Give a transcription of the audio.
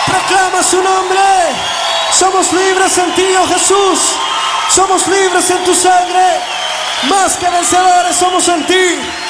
Proclama su nombre. Somos libres en ti, oh Jesús. Somos libres en tu sangre. Más que vencedores somos en ti.